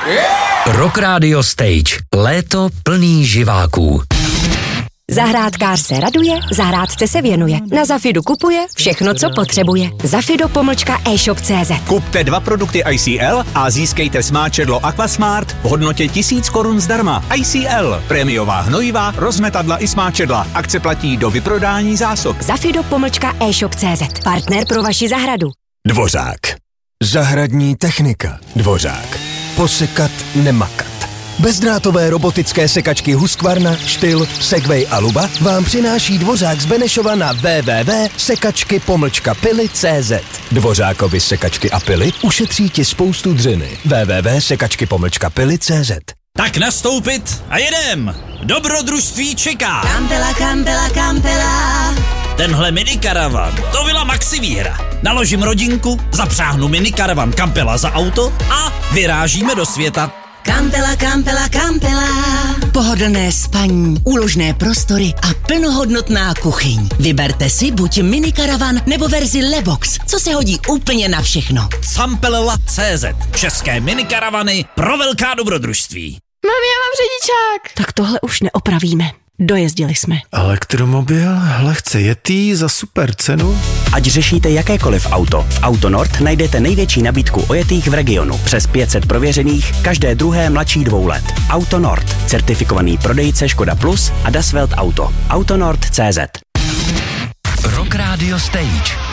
Rock Radio Stage. Léto plný živáků. Zahrádkář se raduje, zahrádce se věnuje. Na Zafidu kupuje všechno, co potřebuje. Zafido-e-shop.cz. Kupte 2 produkty ICL a získejte smáčedlo Aquasmart v hodnotě 1000 korun zdarma. ICL. Prémiová hnojivá, rozmetadla i smáčedla. Akce platí do vyprodání zásob. Zafido-e-shop.cz. Partner pro vaši zahradu. Dvořák. Zahradní technika. Dvořák. Posekat, nemakat. Bezdrátové robotické sekačky Husqvarna, Styl, Segway a Luba vám přináší Dvořák z Benešova na www.sekačky-pily.cz. Dvořákovi sekačky a pily ušetří ti spoustu dřiny. www.sekačky-pily.cz. Tak nastoupit a jedem! Dobrodružství čeká! Kampela, kampela, kampela. Tenhle minikaravan, to byla maxi výhra. Naložím rodinku, zapřáhnu minikaravan Kampela za auto a vyrážíme do světa. Kampela, kampela, kampela. Pohodlné spaní, úložné prostory a plnohodnotná kuchyň. Vyberte si buď minikaravan nebo verzi Lebox, co se hodí úplně na všechno. Campela.cz. České minikaravany pro velká dobrodružství. Mami, já mám řidičák. Tak tohle už neopravíme. Dojezdili jsme. Elektromobil, lehce jetý za super cenu. Ať řešíte jakékoliv auto, v AutoNord najdete největší nabídku ojetých v regionu. Přes 500 prověřených, každé druhé mladší 2 let. AutoNord, certifikovaný prodejce Škoda Plus a Das Welt Auto. AutoNord.cz. Rock Radio Stage.